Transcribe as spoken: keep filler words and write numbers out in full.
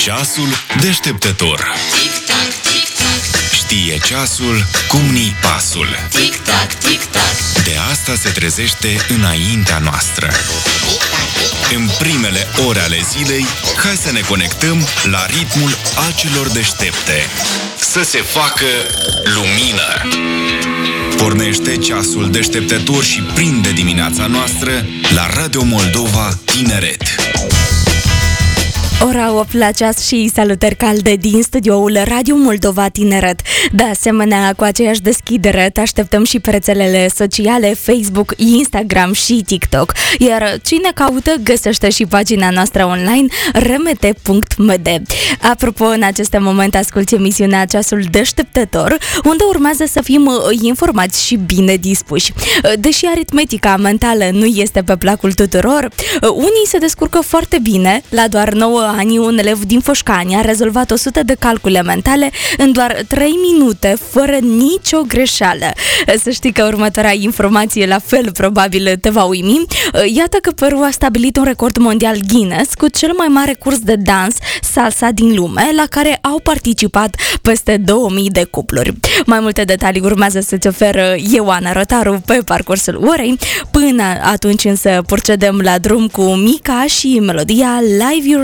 Ceasul deșteptător. Tic-tac, tic-tac. Știe ceasul cum ni pasul. Tic-tac, tic-tac. De asta se trezește înaintea noastră. În primele ore ale zilei, hai să ne conectăm la ritmul acilor deștepte. Să se facă lumină. Pornește ceasul deșteptător și prinde dimineața noastră la Radio Moldova Tineret. Ora opt la ceas și salutări calde din studioul Radio Moldova Tineret. De asemenea, cu aceeași deschidere te așteptăm și pe rețelele sociale Facebook, Instagram și TikTok. Iar cine caută, găsește și pagina noastră online r m t punct m d. Apropo, în aceste momente asculti emisiunea Ceasul Deșteptător, unde urmează să fim informați și bine dispuși. Deși aritmetica mentală nu este pe placul tuturor, unii se descurcă foarte bine. La doar nouă ani, un elev din Foșcani a rezolvat o sută de calcule mentale în doar trei minute, fără nicio greșeală. Să știi că următoarea informație la fel probabil te va uimi. Iată că Peru a stabilit un record mondial Guinness cu cel mai mare curs de dans salsa din lume, la care au participat peste două mii de cupluri. Mai multe detalii urmează să-ți oferă Ioana Rotaru pe parcursul orei. Până atunci însă procedăm la drum cu Mica și melodia Live Your